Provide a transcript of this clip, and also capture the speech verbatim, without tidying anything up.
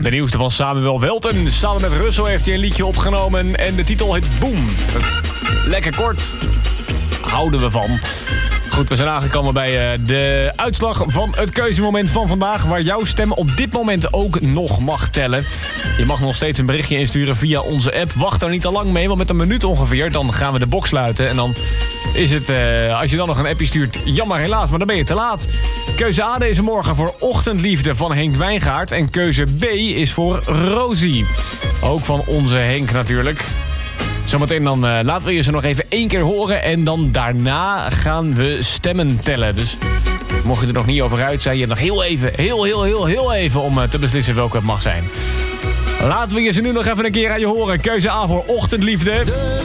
De nieuwste van Samuel Welten. Samen met Russell heeft hij een liedje opgenomen en de titel heet Boom. Lekker kort. Houden we van. Goed, we zijn aangekomen bij uh, de uitslag van het keuzemoment van vandaag, waar jouw stem op dit moment ook nog mag tellen. Je mag nog steeds een berichtje insturen via onze app. Wacht er niet te lang mee, want met een minuut ongeveer dan gaan we de box sluiten. En dan is het, uh, als je dan nog een appje stuurt, jammer helaas, maar dan ben je te laat. Keuze A deze morgen voor Ochtendliefde van Henk Wijngaard. En keuze B is voor Rosie. Ook van onze Henk natuurlijk. Zometeen dan uh, laten we je ze nog even één keer horen. En dan daarna gaan we stemmen tellen. Dus mocht je er nog niet over uit zijn, je hebt nog heel even, heel, heel, heel, heel even om uh, te beslissen welke het mag zijn. Laten we je ze nu nog even een keer aan je horen. Keuze A voor Ochtendliefde.